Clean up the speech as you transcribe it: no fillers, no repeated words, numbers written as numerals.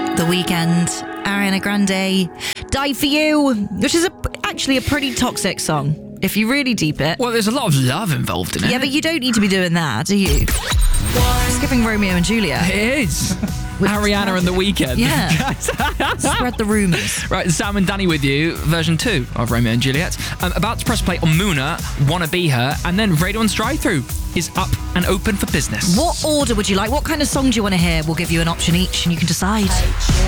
The Weeknd, Ariana Grande, Die For You, which is actually a pretty toxic song, if you really deep it. Well, there's a lot of love involved in it. Yeah, but you don't need to be doing that, do you? It's giving Romeo and Juliet. It is. Ariana and The Weeknd. Yeah. Spread the rumours. Right, Sam and Danny with you, version 2 of Romeo and Juliet. About to press play on Muna, Wanna Be Her, and then Radio 1's Drive-Thru is up and open for business. What order would you like? What kind of song do you want to hear? We'll give you an option each and you can decide.